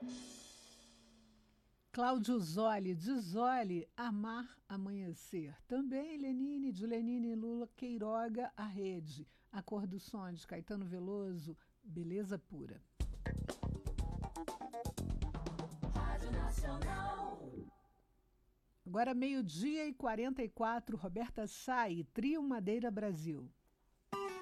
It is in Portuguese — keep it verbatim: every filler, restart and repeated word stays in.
Cláudio Zoli, de Zoli, Amar Amanhecer. Também Lenine, de Lenine e Lula Queiroga, A Rede. A Cor dos Sonhos, Caetano Veloso, Beleza Pura. Rádio Nacional. Agora meio-dia e quarenta e quatro, Roberta Sai, Trio Madeira Brasil.